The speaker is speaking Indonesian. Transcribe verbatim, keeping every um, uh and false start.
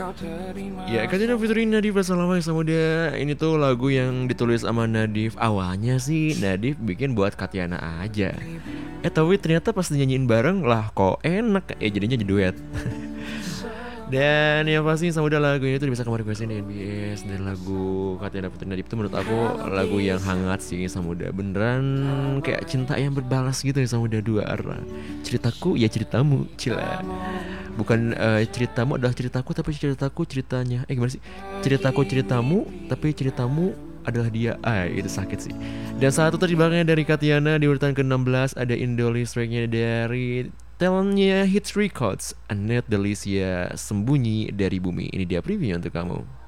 Ya, Katina featuring Nadif Rasalamay sama dia. Ini tuh lagu yang ditulis sama Nadif. Awalnya sih Nadif bikin buat Katiana aja. Eh tapi ternyata pas dinyanyiin bareng lah kok enak. Eh jadinya jadi duet. Dan yang pasti sama udah lagu ini tuh bisa kamu requestin di N B S. Dan lagu Katiana Putri Nadif itu menurut aku lagu yang hangat sih sama udah. Beneran kayak cinta yang berbalas gitu ya sama udah dua arah. Ceritaku ya ceritamu, cila. Bukan eh, ceritamu adalah ceritaku tapi ceritaku ceritanya. Eh gimana sih? Ceritaku ceritamu tapi ceritamu adalah dia. Ah itu sakit sih. Dan satu terbangnya dari Katiana di urutan ke enam belas ada Indoli Strike-nya dari talentnya Hits Records, Annette Delicia Sembunyi dari Bumi. Ini dia preview untuk kamu.